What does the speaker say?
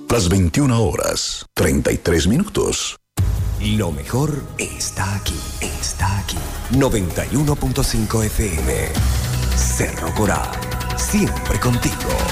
Las 21 horas, 33 minutos. Lo mejor está aquí. 91.5 FM. Cerro Corá, siempre contigo.